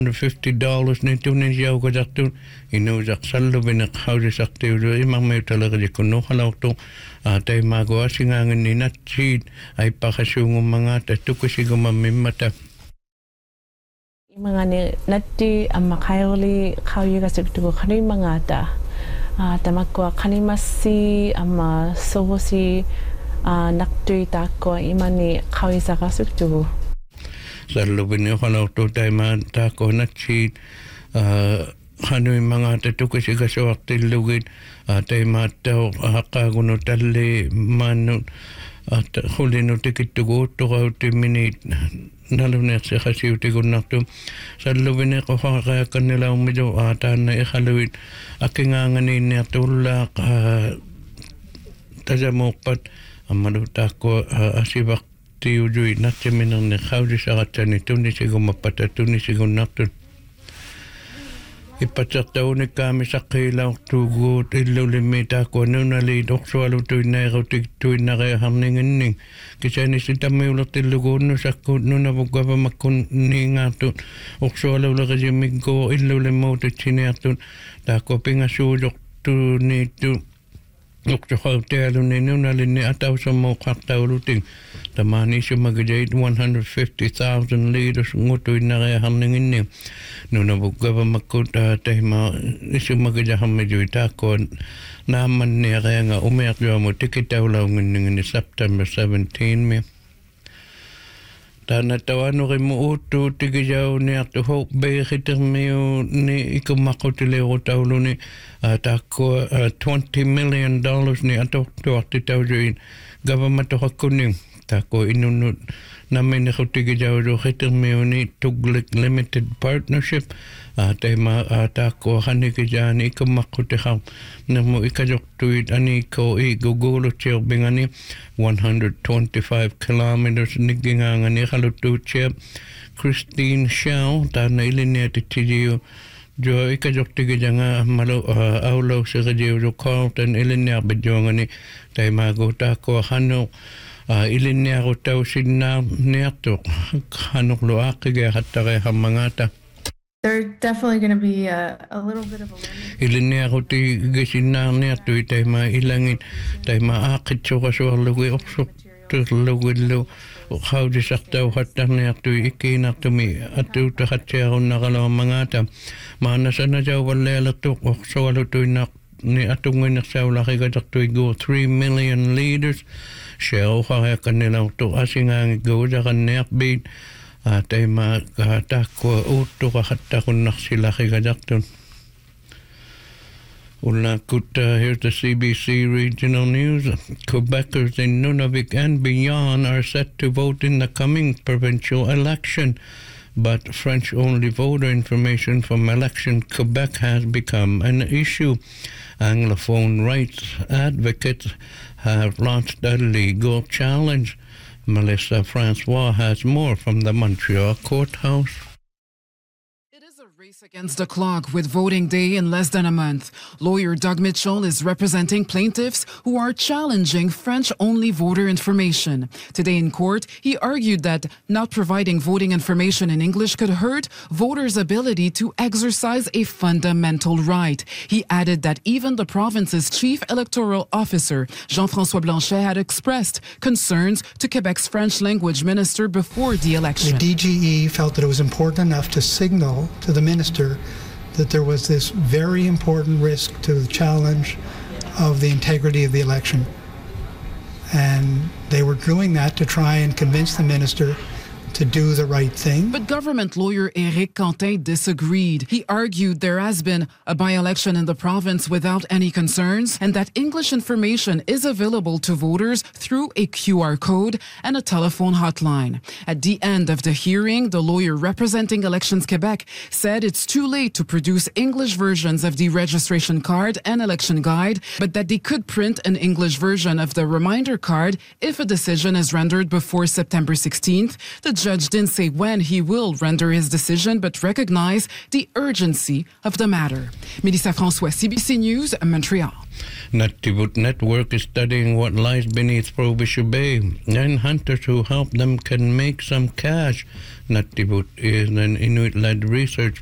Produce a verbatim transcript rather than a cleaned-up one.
fifty dollars ni Tunisia ko jaktu inu jak sallo benak haude sakte udo imang may talaga di kuno halaw to atay magawa singangan ni natsid ay pakasungong mga tatukusigo mamimata mga ni natti ang makayoli kayo kasi tugo kanoy mga ta tamakwa kanimasi ama sohosi naktuy tako imani kayo sa kasuktugo Sarlo binyo halaw to tayo mata ko natsid kanoy mga tatukusi kasawak tilugid tayo mata hakaguno tali manu at huli no tikit tugo to ka uti minute nalunet sa kasi uti ko nakto sa lubin ko kaya kanila umidyo ata na ikalawit aking anganin niya tulak tasamokpat amaluta ko asibak tiyo juy natyaminang nakawdi sa katsan ito ni sigo mapatato ni sigo nakto Ipatataw ni kami sa kilaw tugot ilaw limita ko ano nalidok swalo to'y nairotig to'y nakayahangningen ning kasi ni sinta may ulat ilugon no sa kod no nabuga pa makuning ato ok swalo la kasi mingko ilaw limot at siniaton tako pingasudok to ni to ok sa kautelo ninyo nalini ataw sa mokak tauluting tamani siya magajayit one hundred fifty thousand liters nguto'y nakayahangningen ning no nabuga pa makuta tayo ma isu magajahang medyo itako naman niya kaya nga umiyak yung mo tikitaw lang ng September seventeenth me tanatawa no kay mo uto tigayaw niya to hope bay kitir mayo ni ikumako tilero tawlo ni tako twenty million dollars ni atok to atitaw yung government to hakuning tako inunod namin na kutigayaw do kitir mayo ni Tuglik Limited Partnership atay maatako hanikidyan ikumako tikaw na mo ikajok tuwid ani ko igugulo siya bingani one hundred twenty-five kilometers nigingangan ni kalutu siya Christine Shaw ta na ilinya titiyo jo ikajok tigidya nga malo aulaw sa kadiyo jo Carlton ilinya bidyo nga ni tay magota ko hano ilinya ko taw sinna niyatok hanok loaki gaya katakay hamangata There's definitely going to be a, a little bit of a learning. Ilan ako ti gasinang niya to itay mailangin tay maakit so kaso lugi oksok to lugi lo how di saktaw hatang niya to ikinak to mi atu to hatya ko nakalaw mga ta manasa na siya wala to okso alo to inak ni atong ngayon sa laki kadak to go three million liters siya o kaya kanilang to asingang go sa kaniyak bait atay maghatakwa uto kahatakon nak sila kay kadakton. Ulakut, uh, here's the C B C Regional News. Quebecers in Nunavik and beyond are set to vote in the coming provincial election, but French-only voter information from Election Quebec has become an issue. Anglophone rights advocates have launched a legal challenge. Melissa Francois has more from the Montreal courthouse. It is a race against the clock with voting day in less than a month. Lawyer Doug Mitchell is representing plaintiffs who are challenging French-only voter information. Today in court, he argued that not providing voting information in English could hurt voters' ability to exercise a fundamental right. He added that even the province's chief electoral officer, Jean-François Blanchet, had expressed concerns to Quebec's French language minister before the election. The D G E felt that it was important enough to signal to the minister that there was this very important risk to the challenge of the integrity of the election. And they were doing that to try and convince the minister to do the right thing. But government lawyer Éric Quentin disagreed. He argued there has been a by-election in the province without any concerns and that English information is available to voters through a Q R code and a telephone hotline. At the end of the hearing, the lawyer representing Elections Quebec said it's too late to produce English versions of the registration card and election guide, but that they could print an English version of the reminder card if a decision is rendered before September sixteenth. The judge didn't say when he will render his decision, but recognized the urgency of the matter. Mélissa François, C B C News, Montreal. Nativut Network is studying what lies beneath Frobisher Bay, and hunters who help them can make some cash. Nativut is an Inuit-led research